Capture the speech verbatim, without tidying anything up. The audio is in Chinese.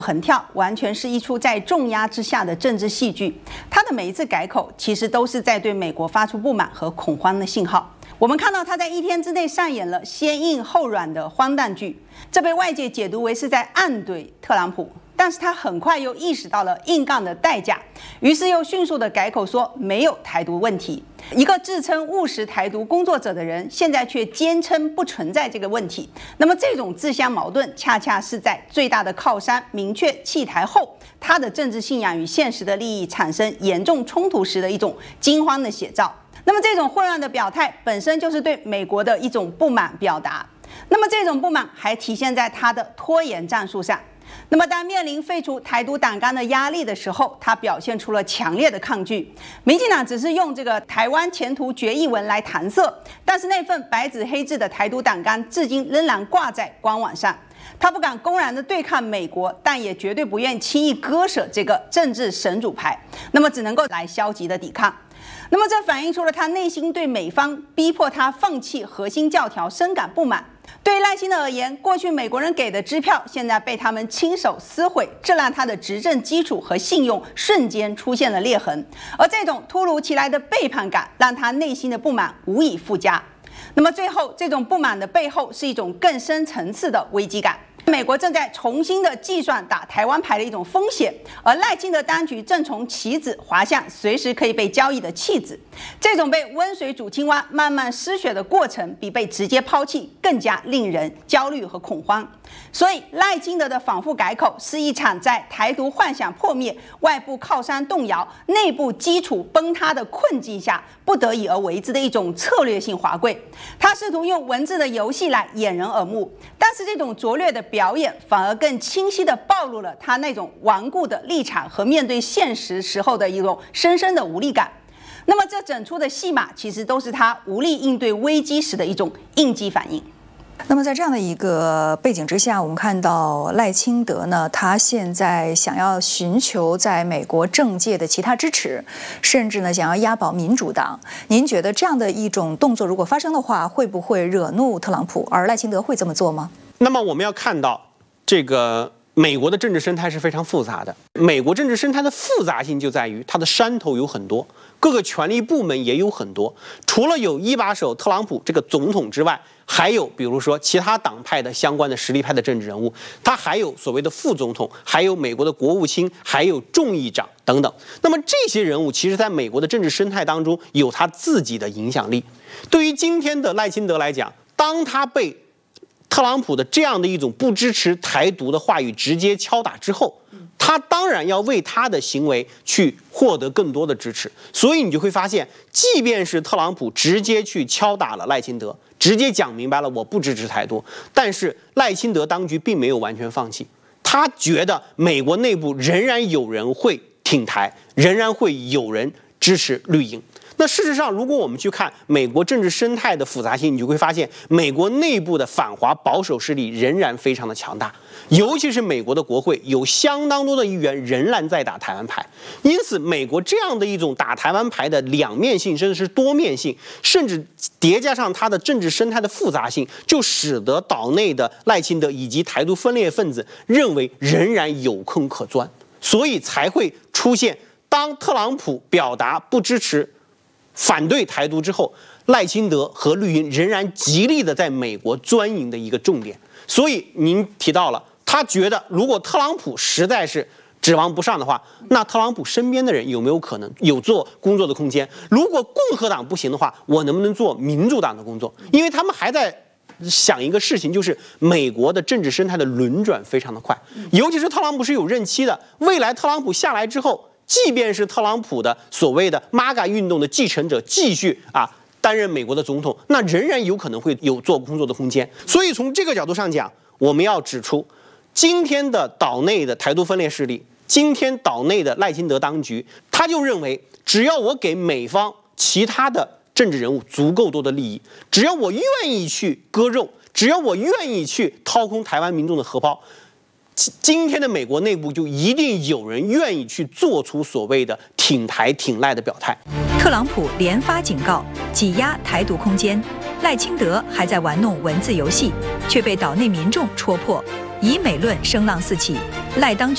横跳完全是一出在重压之下的政治戏剧，他的每一次改口，其实都是在对美国发出不满和恐慌的信号。我们看到他在一天之内上演了先硬后软的荒诞剧，这被外界解读为是在暗怼特朗普。 但是他很快又意识到了硬杠的代价，于是又迅速的改口说没有台独问题。一个自称务实台独工作者的人，现在却坚称不存在这个问题。那么这种自相矛盾，恰恰是在最大的靠山明确弃台后，他的政治信仰与现实的利益产生严重冲突时的一种惊慌的写照。那么这种混乱的表态本身就是对美国的一种不满表达。那么这种不满还体现在他的拖延战术上。 那么，当面临废除台独党纲的压力的时候，他表现出了强烈的抗拒。民进党只是用这个台湾前途决议文来搪塞，但是那份白纸黑字的台独党纲至今仍然挂在官网上。他不敢公然的对抗美国，但也绝对不愿轻易割舍这个政治神主牌，那么只能够来消极的抵抗。 那么，这反映出了他内心对美方逼迫他放弃核心教条深感不满。对赖清德而言，过去美国人给的支票现在被他们亲手撕毁，这让他的执政基础和信用瞬间出现了裂痕。而这种突如其来的背叛感，让他内心的不满无以复加。那么最后，这种不满的背后是一种更深层次的危机感。 美国正在重新的计算打台湾牌的一种风险，而赖清德当局正从棋子滑向随时可以被交易的弃子。这种被温水煮青蛙、慢慢失血的过程，比被直接抛弃更加令人焦虑和恐慌。所以，赖清德的反复改口是一场在台独幻想破灭、外部靠山动摇、内部基础崩塌的困境下不得已而为之的一种策略性滑跪。他试图用文字的游戏来掩人耳目，但是这种拙劣的 表演反而更清晰地暴露了他那种顽固的立场和面对现实时候的一种深深的无力感。那么，这整出的戏码其实都是他无力应对危机时的一种应激反应。 那么在这样的一个背景之下，我们看到赖清德呢，他现在想要寻求在美国政界的其他支持，甚至呢想要押宝民主党。您觉得这样的一种动作如果发生的话，会不会惹怒特朗普？而赖清德会这么做吗？ 那么我们要看到，这个美国的政治生态是非常复杂的。美国政治生态的复杂性就在于它的山头有很多，各个权力部门也有很多。除了有一把手特朗普这个总统之外， 还有，比如说其他党派的相关的实力派的政治人物，他还有所谓的副总统，还有美国的国务卿，还有众议长等等。那么这些人物其实在美国的政治生态当中有他自己的影响力。对于今天的赖清德来讲，当他被特朗普的这样的一种不支持台独的话语直接敲打之后， 他当然要为他的行为去获得更多的支持，所以你就会发现，即便是特朗普直接去敲打了赖清德，直接讲明白了我不支持台独，但是赖清德当局并没有完全放弃，他觉得美国内部仍然有人会挺台，仍然会有人支持绿营。 那事实上，如果我们去看美国政治生态的复杂性，你就会发现，美国内部的反华保守势力仍然非常的强大，尤其是美国的国会有相当多的议员仍然在打台湾牌。因此，美国这样的一种打台湾牌的两面性，甚至是多面性，甚至叠加上它的政治生态的复杂性，就使得岛内的赖清德以及台独分裂分子认为仍然有空可钻，所以才会出现当特朗普表达不支持 反对台独之后，赖清德和绿营仍然极力的在美国钻营的一个重点。所以您提到了，他觉得如果特朗普实在是指望不上的话，那特朗普身边的人有没有可能有做工作的空间？如果共和党不行的话，我能不能做民主党的工作？因为他们还在 想一个事情，就是美国的政治生态的轮转非常的快，尤其是特朗普是有任期的，未来特朗普下来之后， 即便是特朗普的所谓的 M A G A 运动的继承者继续啊担任美国的总统，那仍然有可能会有做工作的空间。所以从这个角度上讲，我们要指出，今天的岛内的台独分裂势力，今天岛内的赖清德当局，他就认为，只要我给美方其他的政治人物足够多的利益，只要我愿意去割肉，只要我愿意去掏空台湾民众的荷包， 今天的美国内部就一定有人愿意去做出所谓的挺台挺赖的表态。 特朗普连发警告，挤压台独空间，赖清德还在玩弄文字游戏，却被岛内民众戳破，以美论声浪四起，赖当局